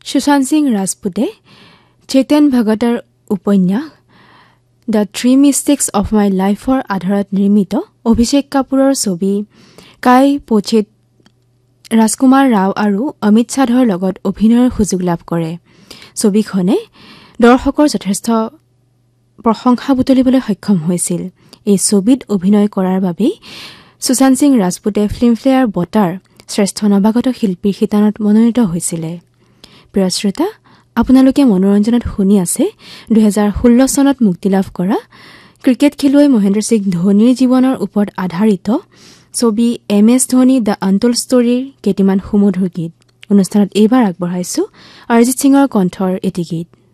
সুশান্ত সিং ৰাজপুতে চেতন ভগতৰ উপন্যাস the 3 mistakes of my লাইফৰ আধাৰত নিৰ্মিত অভিষেক কাপুৰৰ ছবি কাই পোচিত ৰাজকুমাৰ ৰাও আৰু অমিত সাধৰ লগত অভিনয়ৰ সুযোগ লাভ কৰে। ছবিখনে দৰ্শকৰ যথেষ্ট প্ৰশংসা বুটলিবলৈ সক্ষম হৈছিল। এই ছবিত অভিনয় কৰাৰ বাবে সুশান্ত সিং ৰাজপুতে ফিল্মফেয়াৰ বঁটাৰ শ্ৰেষ্ঠ নৱাগত শিল্পীৰ খিতানত মনোনীত হৈছিল। প্ৰিয় শ্ৰোতা, আপোনালোকে মনোৰঞ্জনত শুনি আছে 2016 চনত মুক্তিলাভ কৰা ক্ৰিকেট খেলুৱৈ মহেন্দ্ৰ সিং ধোনীৰ জীৱনৰ ওপৰত আধাৰিত ছবি MS ধোনী দ্য আনটোল্ড ষ্টৰীৰ কেইটামান সুমধুৰ গীত। অনুষ্ঠানত এইবাৰ আগবঢ়াইছো অৰিজিত সিঙৰ কণ্ঠৰ এটি গীত।